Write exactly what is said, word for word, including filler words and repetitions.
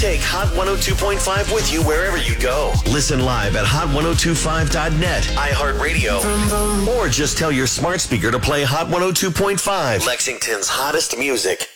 Take Hot one oh two point five with you wherever you go. Listen live at hot ten twenty-five dot net, iHeartRadio, or just tell your smart speaker to play Hot one oh two point five, Lexington's hottest music.